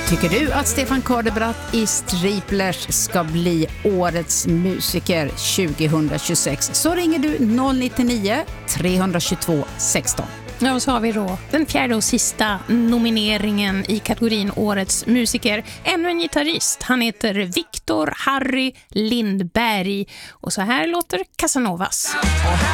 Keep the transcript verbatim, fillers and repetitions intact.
Tycker du att Stefan Kaderbratt i Striplers ska bli årets musiker tjugohundratjugosex så ringer du noll nittionio tre tjugotvå sexton. Ja, och så har vi då den fjärde och sista nomineringen i kategorin Årets musiker. Ännu en gitarrist. Han heter Viktor Harry Lindberg. Och så här låter Casanovas.